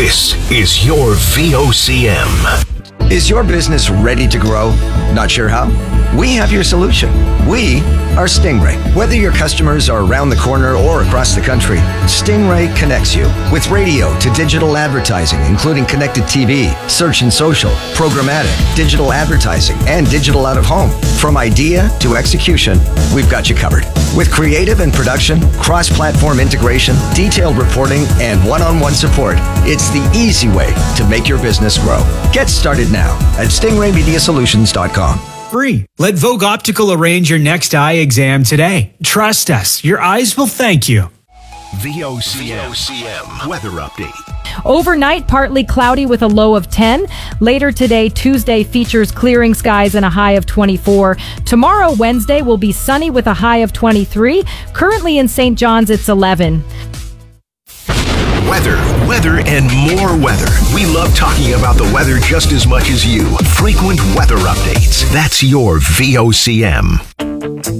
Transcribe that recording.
This is your VOCM. Is your business ready to grow? Not sure how? We have your solution. We are Stingray. Whether your customers are around the corner or across the country, Stingray connects you with radio to digital advertising, including connected TV, search and social, programmatic, digital advertising, and digital out of home. From idea to execution, we've got you covered. With creative and production, cross-platform integration, detailed reporting, and one-on-one support, it's the easy way to make your business grow. Get started now at stingraymediasolutions.com. Free. Let Vogue Optical arrange your next eye exam today. Trust us, your eyes will thank you. VOCM weather update. Overnight, partly cloudy with a low of 10. Later today, Tuesday, features clearing skies and a high of 24. Tomorrow, Wednesday, will be sunny with a high of 23. Currently in St. John's, it's 11. Weather, and more weather. We love talking about the weather just as much as you. Frequent weather updates. That's your VOCM.